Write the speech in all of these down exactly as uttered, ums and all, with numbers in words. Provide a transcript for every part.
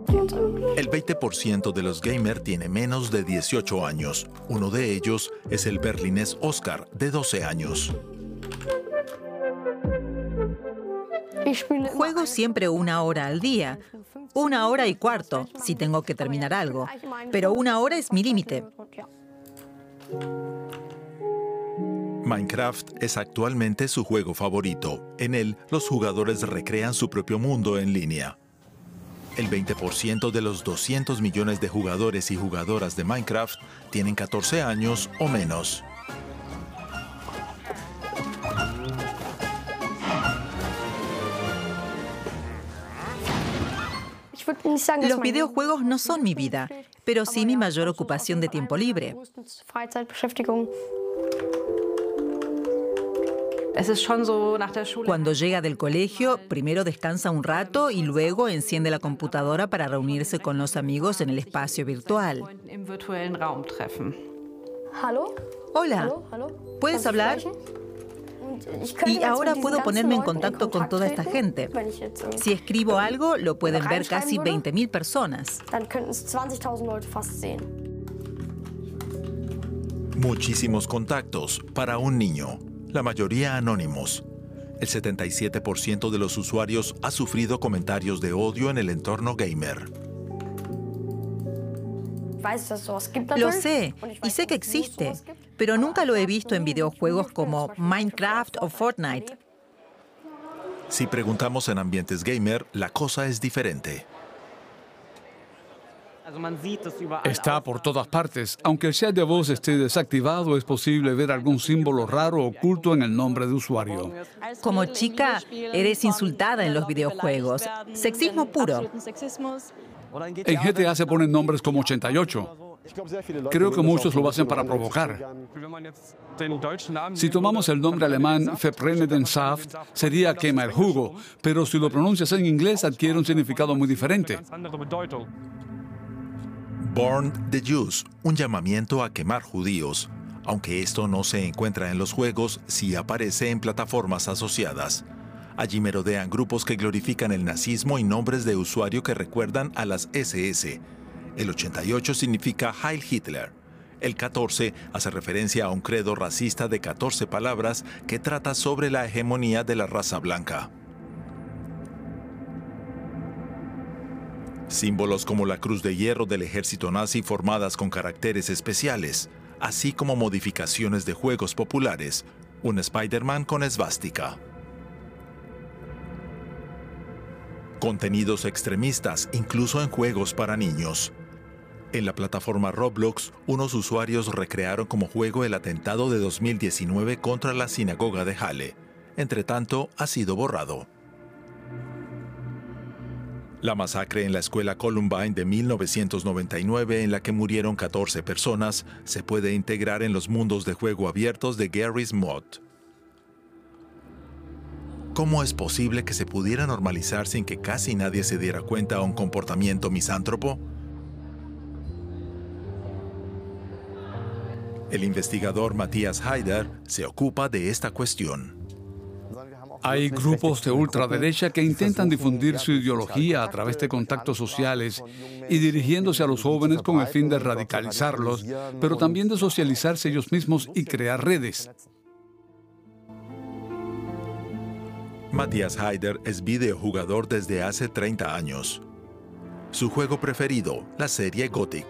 El veinte por ciento de los gamers tiene menos de dieciocho años. Uno de ellos es el berlinés Oscar, de doce años. Juego siempre una hora al día, una hora y cuarto, si tengo que terminar algo. Pero una hora es mi límite. Minecraft es actualmente su juego favorito. En él, los jugadores recrean su propio mundo en línea. El veinte por ciento de los doscientos millones de jugadores y jugadoras de Minecraft tienen catorce años o menos. Los videojuegos no son mi vida, pero sí mi mayor ocupación de tiempo libre. Cuando llega del colegio, primero descansa un rato y luego enciende la computadora para reunirse con los amigos en el espacio virtual. Hola, ¿puedes hablar? Y ahora puedo ponerme en contacto con toda esta gente. Si escribo algo, lo pueden ver casi veinte mil personas. Muchísimos contactos para un niño, la mayoría anónimos. El setenta y siete por ciento de los usuarios ha sufrido comentarios de odio en el entorno gamer. Lo sé, y sé que existe, pero nunca lo he visto en videojuegos como Minecraft o Fortnite. Si preguntamos en ambientes gamer, la cosa es diferente. Está por todas partes. Aunque el chat de voz esté desactivado, es posible ver algún símbolo raro oculto en el nombre de usuario. Como chica, eres insultada en los videojuegos. Sexismo puro. En G T A se ponen nombres como ochenta y ocho. Creo que muchos lo hacen para provocar. Si tomamos el nombre alemán Verbrenne den Saft, sería quema el jugo, pero si lo pronuncias en inglés adquiere un significado muy diferente. Burn the Jews, un llamamiento a quemar judíos. Aunque esto no se encuentra en los juegos, sí aparece en plataformas asociadas. Allí merodean grupos que glorifican el nazismo y nombres de usuario que recuerdan a las ese ese. El ochenta y ocho significa Heil Hitler. El catorce hace referencia a un credo racista de catorce palabras que trata sobre la hegemonía de la raza blanca. Símbolos como la cruz de hierro del ejército nazi formadas con caracteres especiales, así como modificaciones de juegos populares, un Spider-Man con esvástica. Contenidos extremistas, incluso en juegos para niños. En la plataforma Roblox, unos usuarios recrearon como juego el atentado de dos mil diecinueve contra la sinagoga de Halle. Entretanto, ha sido borrado. La masacre en la escuela Columbine de mil novecientos noventa y nueve, en la que murieron catorce personas, se puede integrar en los mundos de juego abiertos de Garry's Mod. ¿Cómo es posible que se pudiera normalizar sin que casi nadie se diera cuenta a un comportamiento misántropo? El investigador Matthias Haider se ocupa de esta cuestión. Hay grupos de ultraderecha que intentan difundir su ideología a través de contactos sociales y dirigiéndose a los jóvenes con el fin de radicalizarlos, pero también de socializarse ellos mismos y crear redes. Matthias Haider es videojugador desde hace treinta años. Su juego preferido, la serie Gothic.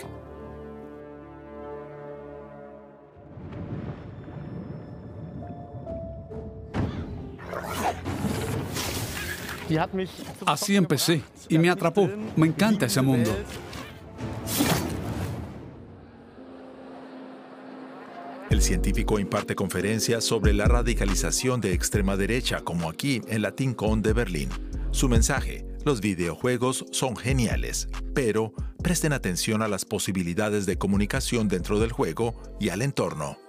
Así empecé y me atrapó. Me encanta ese mundo. El científico imparte conferencias sobre la radicalización de extrema derecha, como aquí en la TeenCon de Berlín. Su mensaje: los videojuegos son geniales, pero presten atención a las posibilidades de comunicación dentro del juego y al entorno.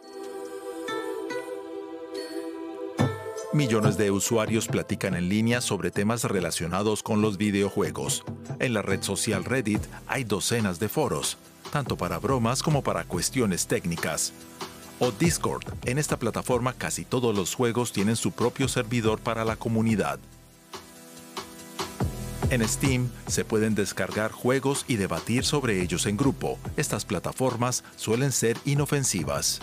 Millones de usuarios platican en línea sobre temas relacionados con los videojuegos. En la red social Reddit hay docenas de foros, tanto para bromas como para cuestiones técnicas. O Discord, en esta plataforma casi todos los juegos tienen su propio servidor para la comunidad. En Steam se pueden descargar juegos y debatir sobre ellos en grupo. Estas plataformas suelen ser inofensivas.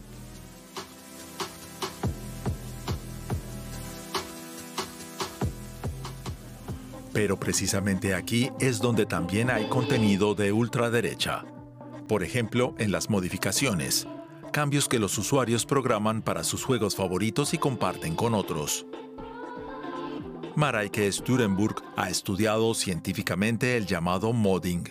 Pero precisamente aquí es donde también hay contenido de ultraderecha. Por ejemplo, en las modificaciones, cambios que los usuarios programan para sus juegos favoritos y comparten con otros. Mareike Sturenburg ha estudiado científicamente el llamado modding.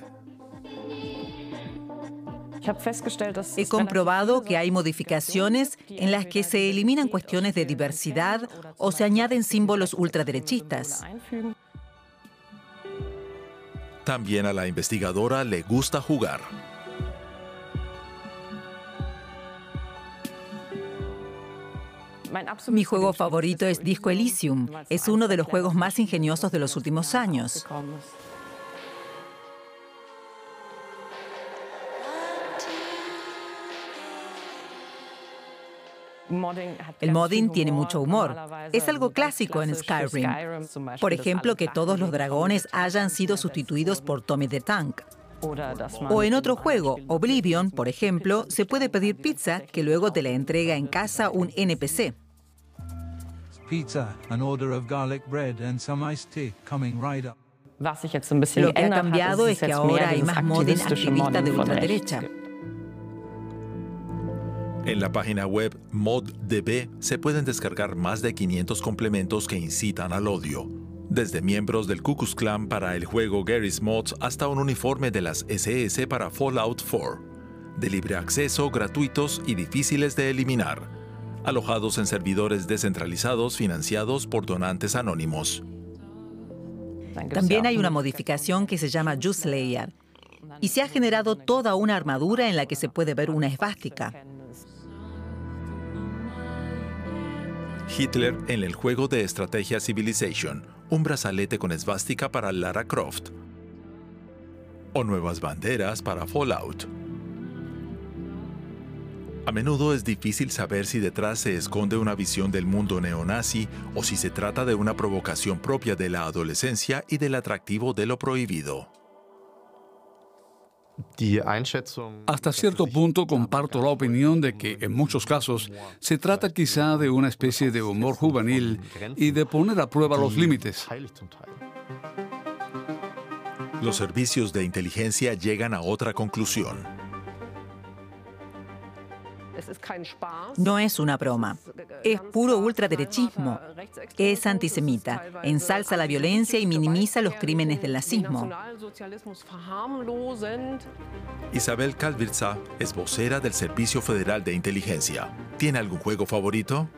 He comprobado que hay modificaciones en las que se eliminan cuestiones de diversidad o se añaden símbolos ultraderechistas. También a la investigadora le gusta jugar. Mi juego favorito es Disco Elysium. Es uno de los juegos más ingeniosos de los últimos años. El modding tiene mucho humor. Es algo clásico en Skyrim. Por ejemplo, que todos los dragones hayan sido sustituidos por Tommy the Tank. O en otro juego, Oblivion, por ejemplo, se puede pedir pizza que luego te la entrega en casa un N P C. Pizza, an order of garlic bread and some iced tea coming right up. Lo que ha cambiado es que ahora hay más modding activista de ultraderecha. En la página web ModDB se pueden descargar más de quinientos complementos que incitan al odio. Desde miembros del Ku Klux Klan para el juego Garry's Mods hasta un uniforme de las ese ese para Fallout cuatro. De libre acceso, gratuitos y difíciles de eliminar. Alojados en servidores descentralizados financiados por donantes anónimos. También hay una modificación que se llama Juslayer. Y se ha generado toda una armadura en la que se puede ver una esvástica. Hitler en el juego de estrategia Civilization, un brazalete con esvástica para Lara Croft. O nuevas banderas para Fallout. A menudo es difícil saber si detrás se esconde una visión del mundo neonazi o si se trata de una provocación propia de la adolescencia y del atractivo de lo prohibido. Hasta cierto punto comparto la opinión de que en muchos casos se trata quizá de una especie de humor juvenil y de poner a prueba los límites. Los servicios de inteligencia llegan a otra conclusión. No es una broma. Es puro ultraderechismo. Es antisemita. Ensalza la violencia y minimiza los crímenes del nazismo. Isabel Kalvirza es vocera del Servicio Federal de Inteligencia. ¿Tiene algún juego favorito?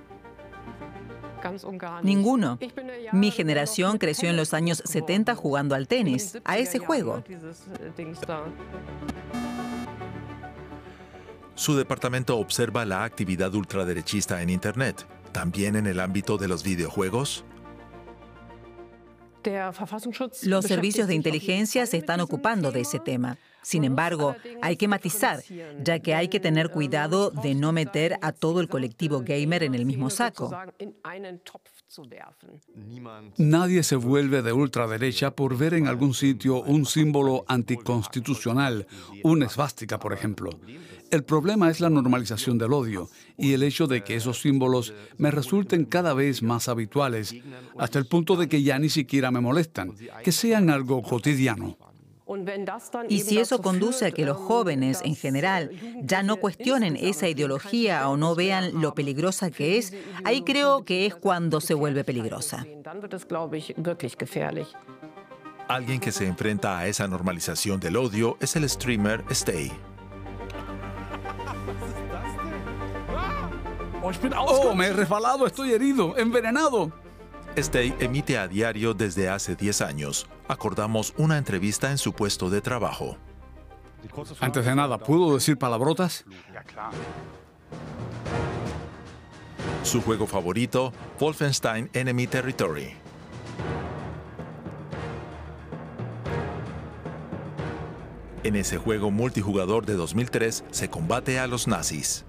Ninguno. Mi generación creció en los años setenta jugando al tenis, a ese juego. Su departamento observa la actividad ultraderechista en Internet, también en el ámbito de los videojuegos. Los servicios de inteligencia se están ocupando de ese tema. Sin embargo, hay que matizar, ya que hay que tener cuidado de no meter a todo el colectivo gamer en el mismo saco. Nadie se vuelve de ultraderecha por ver en algún sitio un símbolo anticonstitucional, una esvástica, por ejemplo. El problema es la normalización del odio y el hecho de que esos símbolos me resulten cada vez más habituales, hasta el punto de que ya ni siquiera me molestan, que sean algo cotidiano. Y si eso conduce a que los jóvenes, en general, ya no cuestionen esa ideología o no vean lo peligrosa que es, ahí creo que es cuando se vuelve peligrosa. Alguien que se enfrenta a esa normalización del odio es el streamer Stay. ¡Oh, me he resbalado! ¡Estoy herido! ¡Envenenado! Stay emite a diario desde hace diez años. Acordamos una entrevista en su puesto de trabajo. Antes de nada, ¿puedo decir palabrotas? Su juego favorito, Wolfenstein Enemy Territory. En ese juego multijugador de dos mil tres se combate a los nazis.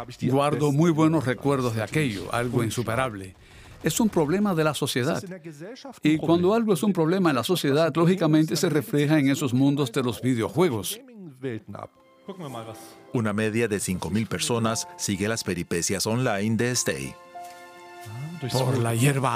Guardo muy buenos recuerdos de aquello, algo insuperable. Es un problema de la sociedad. Y cuando algo es un problema en la sociedad, lógicamente se refleja en esos mundos de los videojuegos. Una media de cinco mil personas sigue las peripecias online de Stay. Por la hierba